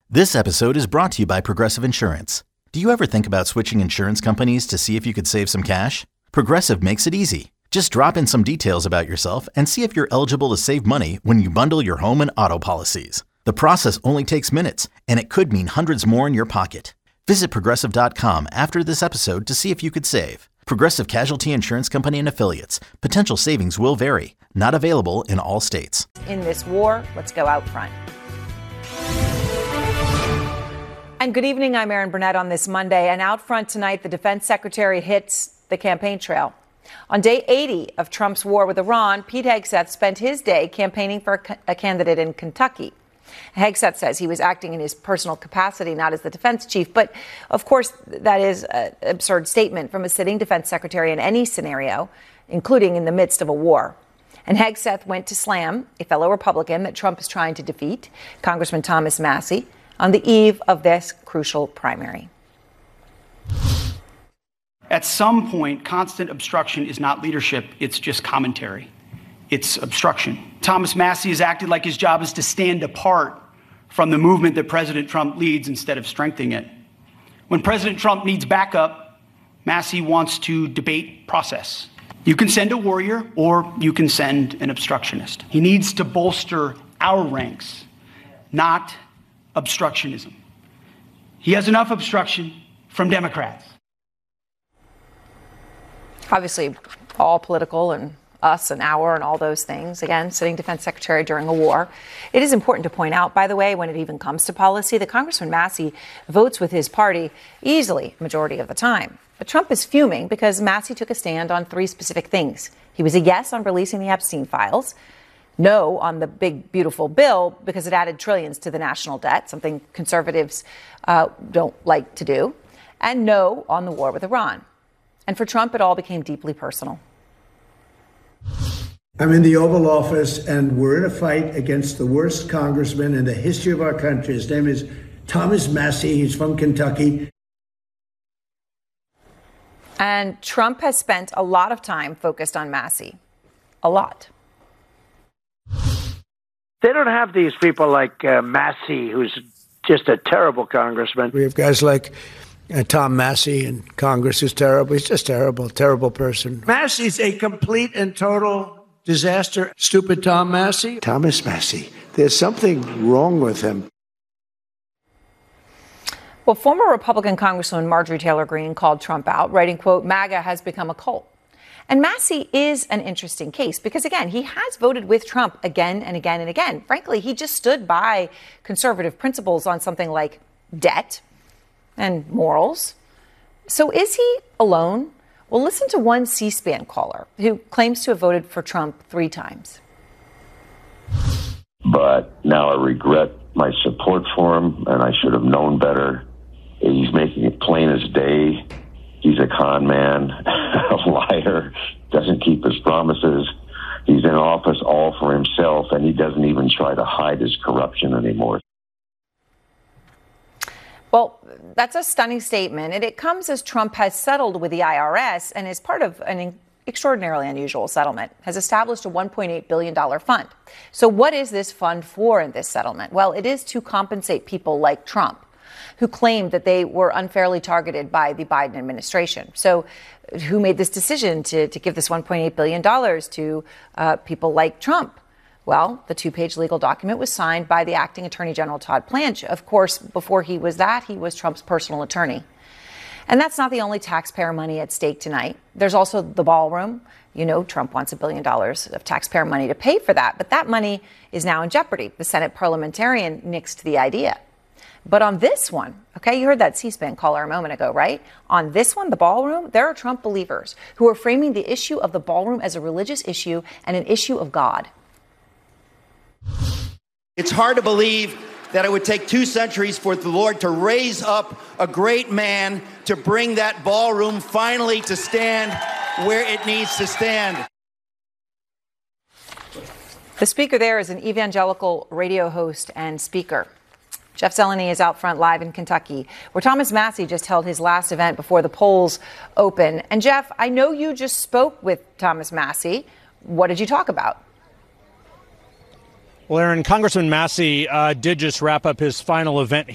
This episode is brought to you by Progressive Insurance. Do you ever think about switching insurance companies to see if you could save some cash? Progressive makes it easy. Just drop in some details about yourself and see if you're eligible to save money when you bundle your home and auto policies. The process only takes minutes, and it could mean hundreds more in your pocket. Visit Progressive.com after this episode to see if you could save. Progressive Casualty Insurance Company and Affiliates. Potential savings will vary. Not available in all states. In this war, let's go out front. And good evening, I'm Erin Burnett on this Monday. And out front tonight, the defense secretary hits the campaign trail. On day 80 of Trump's war with Iran, Pete Hegseth spent his day campaigning for a candidate in Kentucky. Hegseth says he was acting in his personal capacity, not as the defense chief. But, of course, that is an absurd statement from a sitting defense secretary in any scenario, including in the midst of a war. And Hegseth went to slam a fellow Republican that Trump is trying to defeat, Congressman Thomas Massie, on the eve of this crucial primary. At some point, constant obstruction is not leadership, it's just commentary. It's obstruction. Thomas Massie has acted like his job is to stand apart from the movement that President Trump leads instead of strengthening it. When President Trump needs backup, Massie wants to debate process. You can send a warrior or you can send an obstructionist. He needs to bolster our ranks, not obstructionism. He has enough obstruction from Democrats. Obviously, all political and us and our and all those things. Again, sitting defense secretary during a war. It is important to point out, by the way, when it even comes to policy, that Congressman Massie votes with his party easily, majority of the time. But Trump is fuming because Massie took a stand on three specific things. He was a yes on releasing the Epstein files, no on the big, beautiful bill because it added trillions to the national debt, something conservatives don't like to do, and no on the war with Iran. And for Trump, it all became deeply personal. I'm in the Oval Office, and we're in a fight against the worst congressman in the history of our country. His name is Thomas Massie. He's from Kentucky. And Trump has spent a lot of time focused on Massie. A lot. They don't have these people like Massie, who's just a terrible congressman. We have guys like Tom Massie in Congress, who's terrible. He's just terrible, terrible person. Massie's a complete and total disaster. Stupid Tom Massie. Thomas Massie. There's something wrong with him. Well, former Republican Congresswoman Marjorie Taylor Greene called Trump out, writing, quote, MAGA has become a cult. And Massie is an interesting case because, again, he has voted with Trump again and again and again. Frankly, he just stood by conservative principles on something like debt and morals. So is he alone? Well, listen to one C-SPAN caller who claims to have voted for Trump 3 times. But now I regret my support for him, and I should have known better. He's making it plain as day. He's a con man, a liar, doesn't keep his promises. He's in office all for himself, and he doesn't even try to hide his corruption anymore. Well, that's a stunning statement, and it comes as Trump has settled with the IRS and is part of an extraordinarily unusual settlement, has established a $1.8 billion fund. So what is this fund for in this settlement? Well, it is to compensate people like Trump, who claimed that they were unfairly targeted by the Biden administration. So who made this decision to give this $1.8 billion to people like Trump? Well, the 2-page legal document was signed by the acting Attorney General Todd Blanche. Of course, before he was that, he was Trump's personal attorney. And that's not the only taxpayer money at stake tonight. There's also the ballroom. You know, Trump wants $1 billion of taxpayer money to pay for that. But that money is now in jeopardy. The Senate parliamentarian nixed the idea. But on this one, okay, you heard that C-SPAN caller a moment ago, right? On this one, the ballroom, there are Trump believers who are framing the issue of the ballroom as a religious issue and an issue of God. It's hard to believe that it would take 2 centuries for the Lord to raise up a great man to bring that ballroom finally to stand where it needs to stand. The speaker there is an evangelical radio host and speaker. Jeff Zeleny is out front live in Kentucky, where Thomas Massie just held his last event before the polls open. And Jeff, I know you just spoke with Thomas Massie. What did you talk about? Well, Aaron, Congressman Massie did just wrap up his final event